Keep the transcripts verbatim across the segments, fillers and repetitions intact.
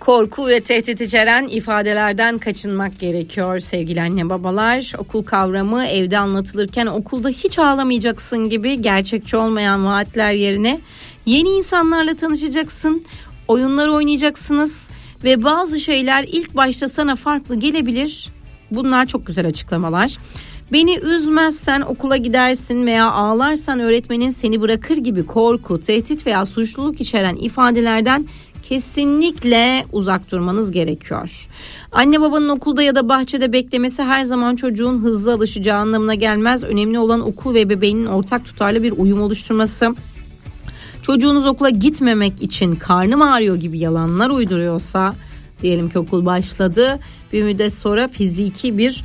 Korku ve tehdit içeren ifadelerden kaçınmak gerekiyor sevgili anne babalar. Okul kavramı evde anlatılırken okulda hiç ağlamayacaksın gibi gerçekçi olmayan vaatler yerine yeni insanlarla tanışacaksın, oyunlar oynayacaksınız ve bazı şeyler ilk başta sana farklı gelebilir. Bunlar çok güzel açıklamalar. Beni üzmezsen okula gidersin veya ağlarsan öğretmenin seni bırakır gibi korku, tehdit veya suçluluk içeren ifadelerden kesinlikle uzak durmanız gerekiyor. Anne babanın okulda ya da bahçede beklemesi her zaman çocuğun hızlı alışacağı anlamına gelmez. Önemli olan okul ve ebeveynin ortak tutarlı bir uyum oluşturması. Çocuğunuz okula gitmemek için karnım ağrıyor gibi yalanlar uyduruyorsa, diyelim ki okul başladı, bir müddet sonra fiziki bir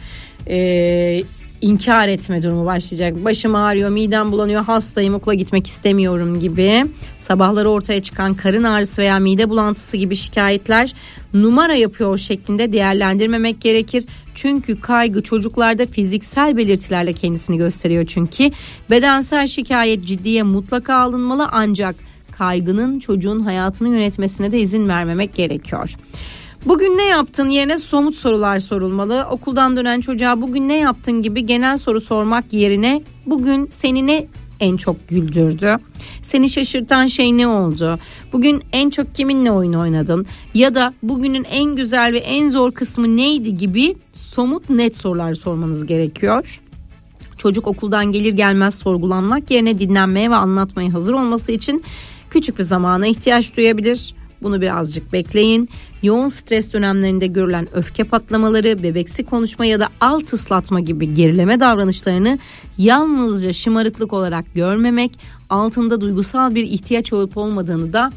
e, inkar etme durumu başlayacak. Başım ağrıyor, midem bulanıyor, hastayım, okula gitmek istemiyorum gibi. Sabahları ortaya çıkan karın ağrısı veya mide bulantısı gibi şikayetler numara yapıyor şeklinde değerlendirmemek gerekir. Çünkü kaygı çocuklarda fiziksel belirtilerle kendisini gösteriyor çünkü. Bedensel şikayet ciddiye mutlaka alınmalı, ancak kaygının çocuğun hayatını yönetmesine de izin vermemek gerekiyor. Bugün ne yaptın yerine somut sorular sorulmalı. Okuldan dönen çocuğa bugün ne yaptın gibi genel soru sormak yerine bugün seni ne en çok güldürdü? Seni şaşırtan şey ne oldu? Bugün en çok kiminle oyun oynadın? Ya da bugünün en güzel ve en zor kısmı neydi gibi somut net sorular sormanız gerekiyor. Çocuk okuldan gelir gelmez sorgulanmak yerine dinlenmeye ve anlatmaya hazır olması için küçük bir zamana ihtiyaç duyabilir. Bunu birazcık bekleyin. Yoğun stres dönemlerinde görülen öfke patlamaları, bebeksi konuşma ya da alt ıslatma gibi gerileme davranışlarını yalnızca şımarıklık olarak görmemek, altında duygusal bir ihtiyaç olup olmadığını da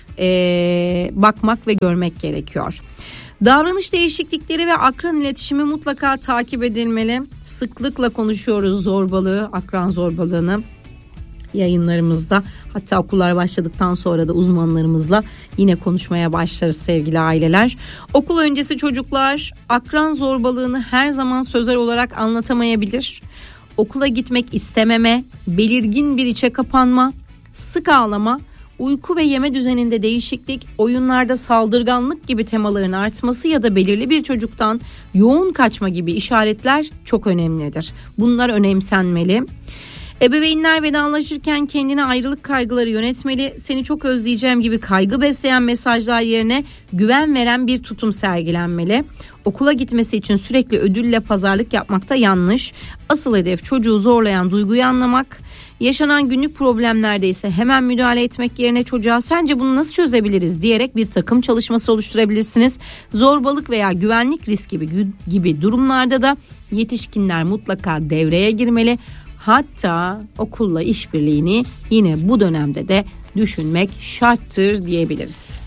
ee, bakmak ve görmek gerekiyor. Davranış değişiklikleri ve akran iletişimi mutlaka takip edilmeli. Sıklıkla konuşuyoruz zorbalığı, akran zorbalığını yayınlarımızda, hatta okullar başladıktan sonra da uzmanlarımızla yine konuşmaya başlarız sevgili aileler. Okul öncesi çocuklar akran zorbalığını her zaman sözel olarak anlatamayabilir. Okula gitmek istememe, belirgin bir içe kapanma, sık ağlama, uyku ve yeme düzeninde değişiklik, oyunlarda saldırganlık gibi temaların artması ya da belirli bir çocuktan yoğun kaçma gibi işaretler çok önemlidir. Bunlar önemsenmeli. Ebeveynler vedalaşırken kendine ayrılık kaygıları yönetmeli. Seni çok özleyeceğim gibi kaygı besleyen mesajlar yerine güven veren bir tutum sergilenmeli. Okula gitmesi için sürekli ödülle pazarlık yapmak da yanlış. Asıl hedef çocuğu zorlayan duyguyu anlamak. Yaşanan günlük problemlerde ise hemen müdahale etmek yerine çocuğa sence bunu nasıl çözebiliriz diyerek bir takım çalışması oluşturabilirsiniz. Zorbalık veya güvenlik riski gibi, gibi durumlarda da yetişkinler mutlaka devreye girmeli. Hatta okulla işbirliğini yine bu dönemde de düşünmek şarttır diyebiliriz.